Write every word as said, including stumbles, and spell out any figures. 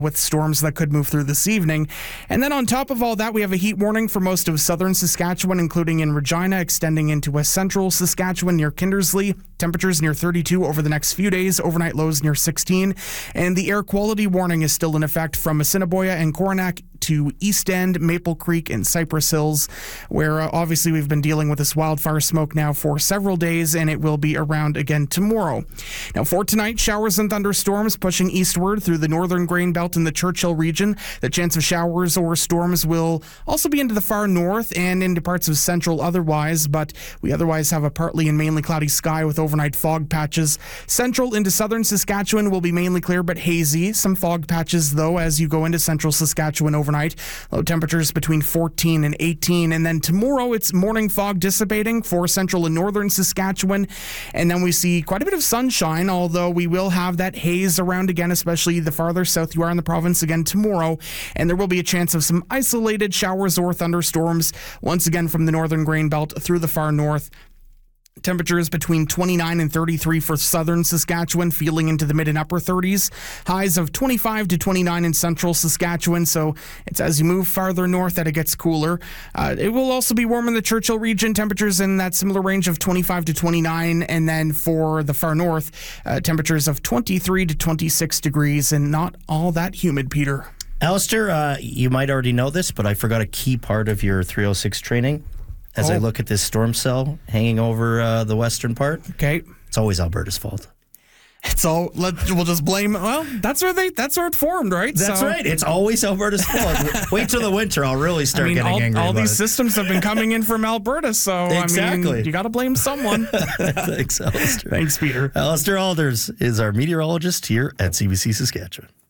with storms that could move through this evening. And then on top of all that, we have a heat warning for most of southern Saskatchewan, including in Regina, extending into west central Saskatchewan near Kindersley. Temperatures near thirty-two over the next few days, overnight lows near sixteen. And the air quality warning is still in effect from Assiniboia and Coronach to East End, Maple Creek, and Cypress Hills, where uh, obviously we've been dealing with this wildfire smoke now for several days, and it will be around again tomorrow. Now, for tonight, showers and thunderstorms pushing eastward through the northern grain belt in the Churchill region. The chance of showers or storms will also be into the far north and into parts of central otherwise, but we otherwise have a partly and mainly cloudy sky with overnight fog patches. Central into southern Saskatchewan will be mainly clear but hazy. Some fog patches, though, as you go into central Saskatchewan overnight. Low temperatures between fourteen and eighteen. And then tomorrow, it's morning fog dissipating for central and northern Saskatchewan. And then we see quite a bit of sunshine, although we will have that haze around again, especially the farther south you are in the province again tomorrow. And there will be a chance of some isolated showers or thunderstorms once again from the northern grain belt through the far north. Temperatures between twenty-nine and thirty-three for southern Saskatchewan, feeling into the mid and upper thirties. Highs of twenty-five to twenty-nine in central Saskatchewan, so it's as you move farther north that it gets cooler. Uh, it will also be warm in the Churchill region, temperatures in that similar range of twenty-five to twenty-nine, and then for the far north, uh, temperatures of twenty-three to twenty-six degrees, and not all that humid, Peter. Alistair, uh, you might already know this, but I forgot a key part of your three oh six training. As oh. I look at this storm cell hanging over uh, the western part, okay, it's always Alberta's fault. It's all. Let, we'll just blame. Well, that's where they. That's where it formed, right? That's so, right. It's always Alberta's fault. Wait till the winter. I'll really start I mean, getting all, angry. All about these it. systems have been coming in from Alberta, so exactly. I mean, you got to blame someone. Thanks, Alistair. Thanks, Peter. Alistair Alders is our meteorologist here at C B C Saskatchewan.